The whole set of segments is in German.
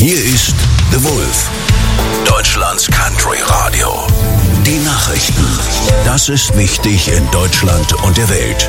Hier ist The Wolf, Deutschlands Country Radio. Die Nachrichten. Das ist wichtig in Deutschland und der Welt.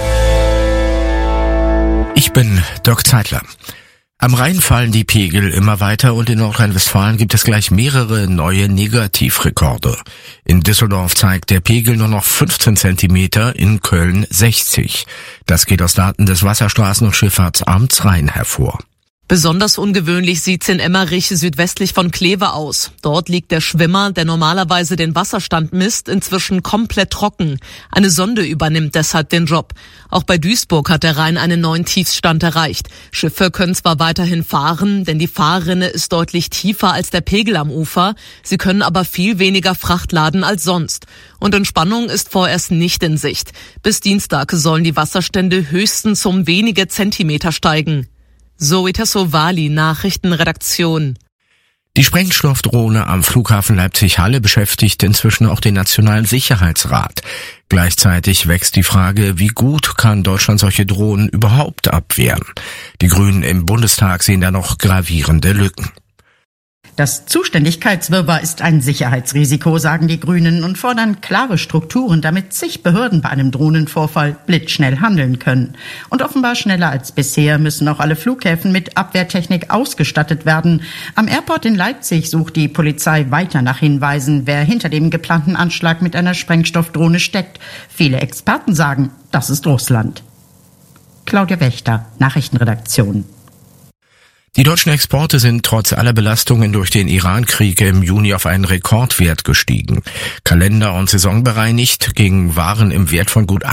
Ich bin Dirk Zeitler. Am Rhein fallen die Pegel immer weiter und in Nordrhein-Westfalen gibt es gleich mehrere neue Negativrekorde. In Düsseldorf zeigt der Pegel nur noch 15 Zentimeter, in Köln 60. Das geht aus Daten des Wasserstraßen- und Schifffahrtsamts Rhein hervor. Besonders ungewöhnlich sieht's in Emmerich südwestlich von Kleve aus. Dort liegt der Schwimmer, der normalerweise den Wasserstand misst, inzwischen komplett trocken. Eine Sonde übernimmt deshalb den Job. Auch bei Duisburg hat der Rhein einen neuen Tiefstand erreicht. Schiffe können zwar weiterhin fahren, denn die Fahrrinne ist deutlich tiefer als der Pegel am Ufer. Sie können aber viel weniger Fracht laden als sonst. Und Entspannung ist vorerst nicht in Sicht. Bis Dienstag sollen die Wasserstände höchstens um wenige Zentimeter steigen. Zoe Tassovali, Nachrichtenredaktion. Die Sprengstoffdrohne am Flughafen Leipzig-Halle beschäftigt inzwischen auch den Nationalen Sicherheitsrat. Gleichzeitig wächst die Frage, wie gut kann Deutschland solche Drohnen überhaupt abwehren? Die Grünen im Bundestag sehen da noch gravierende Lücken. Das Zuständigkeitswirrwarr ist ein Sicherheitsrisiko, sagen die Grünen und fordern klare Strukturen, damit zig Behörden bei einem Drohnenvorfall blitzschnell handeln können. Und offenbar schneller als bisher müssen auch alle Flughäfen mit Abwehrtechnik ausgestattet werden. Am Airport in Leipzig sucht die Polizei weiter nach Hinweisen, wer hinter dem geplanten Anschlag mit einer Sprengstoffdrohne steckt. Viele Experten sagen, das ist Russland. Claudia Wächter, Nachrichtenredaktion. Die deutschen Exporte sind trotz aller Belastungen durch den Iran-Krieg im Juni auf einen Rekordwert gestiegen. Kalender- und saisonbereinigt gingen Waren im Wert von gut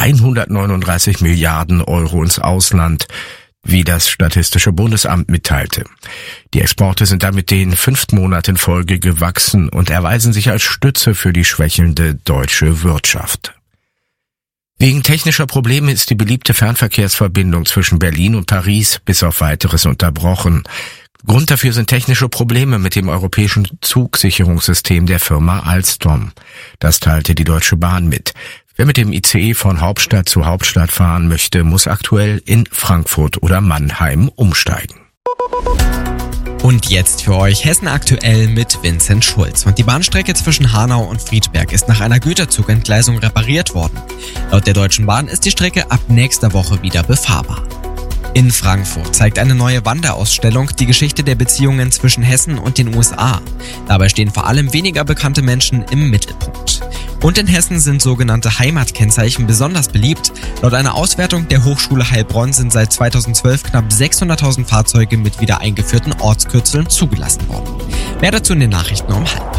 139 Milliarden Euro ins Ausland, wie das Statistische Bundesamt mitteilte. Die Exporte sind damit den 5. Monat in Folge gewachsen und erweisen sich als Stütze für die schwächelnde deutsche Wirtschaft. Wegen technischer Probleme ist die beliebte Fernverkehrsverbindung zwischen Berlin und Paris bis auf Weiteres unterbrochen. Grund dafür sind technische Probleme mit dem europäischen Zugsicherungssystem der Firma Alstom. Das teilte die Deutsche Bahn mit. Wer mit dem ICE von Hauptstadt zu Hauptstadt fahren möchte, muss aktuell in Frankfurt oder Mannheim umsteigen. Und jetzt für euch Hessen aktuell mit Vincent Schulz. Und die Bahnstrecke zwischen Hanau und Friedberg ist nach einer Güterzugentgleisung repariert worden. Laut der Deutschen Bahn ist die Strecke ab nächster Woche wieder befahrbar. In Frankfurt zeigt eine neue Wanderausstellung die Geschichte der Beziehungen zwischen Hessen und den USA. Dabei stehen vor allem weniger bekannte Menschen im Mittelpunkt. Und in Hessen sind sogenannte Heimatkennzeichen besonders beliebt. Laut einer Auswertung der Hochschule Heilbronn sind seit 2012 knapp 600.000 Fahrzeuge mit wieder eingeführten Ortskürzeln zugelassen worden. Mehr dazu in den Nachrichten um 12:30.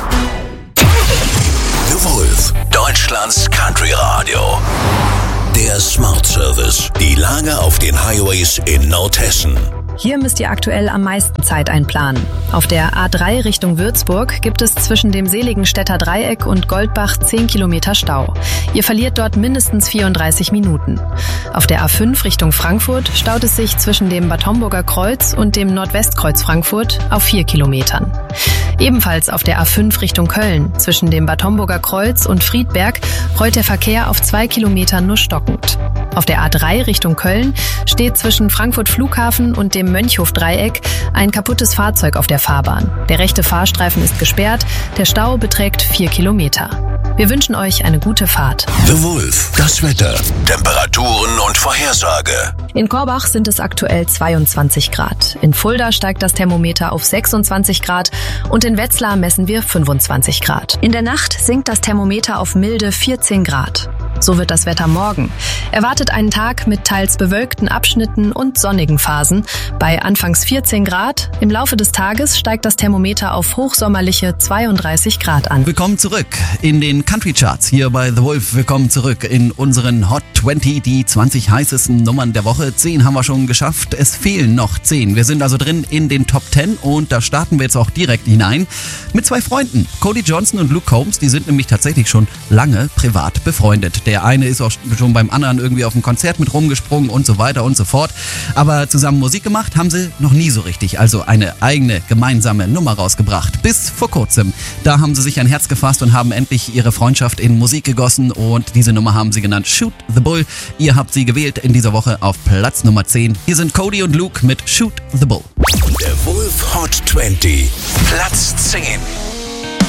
The Wolf, Deutschlands Country Radio. Der Smart Service. Die Lage auf den Highways in Nordhessen. Hier müsst ihr aktuell am meisten Zeit einplanen. Auf der A3 Richtung Würzburg gibt es zwischen dem Seligenstädter Dreieck und Goldbach 10 Kilometer Stau. Ihr verliert dort mindestens 34 Minuten. Auf der A5 Richtung Frankfurt staut es sich zwischen dem Bad Homburger Kreuz und dem Nordwestkreuz Frankfurt auf 4 Kilometern. Ebenfalls auf der A5 Richtung Köln zwischen dem Bad Homburger Kreuz und Friedberg rollt der Verkehr auf 2 Kilometern nur stockend. Auf der A3 Richtung Köln steht zwischen Frankfurt Flughafen und dem Mönchhof-Dreieck ein kaputtes Fahrzeug auf der Fahrbahn. Der rechte Fahrstreifen ist gesperrt, der Stau beträgt 4 Kilometer. Wir wünschen euch eine gute Fahrt. The Wolf, das Wetter, Temperaturen und Vorhersage. In Korbach sind es aktuell 22 Grad. In Fulda steigt das Thermometer auf 26 Grad und in Wetzlar messen wir 25 Grad. In der Nacht sinkt das Thermometer auf milde 14 Grad. So wird das Wetter morgen. Erwartet einen Tag mit teils bewölkten Abschnitten und sonnigen Phasen. Bei anfangs 14 Grad. Im Laufe des Tages steigt das Thermometer auf hochsommerliche 32 Grad an. Willkommen zurück in den Country Charts hier bei The Wolf. Willkommen zurück in unseren Hot 20, die 20 heißesten Nummern der Woche. 10 haben wir schon geschafft. Es fehlen noch 10. Wir sind also drin in den Top 10 und da starten wir jetzt auch direkt hinein mit 2 Freunden. Cody Johnson und Luke Combs, die sind nämlich tatsächlich schon lange privat befreundet. Der eine ist auch schon beim anderen irgendwie auf dem Konzert mit rumgesprungen und so weiter und so fort. Aber zusammen Musik gemacht haben sie noch nie so richtig. Also eine eigene gemeinsame Nummer rausgebracht. Bis vor kurzem. Da haben sie sich ein Herz gefasst und haben endlich ihre Freundschaft in Musik gegossen. Und diese Nummer haben sie genannt Shoot the Bull. Ihr habt sie gewählt in dieser Woche auf Platz Nummer 10. Hier sind Cody und Luke mit Shoot the Bull. Der Wolf Wolf Hot 20, Platz 10.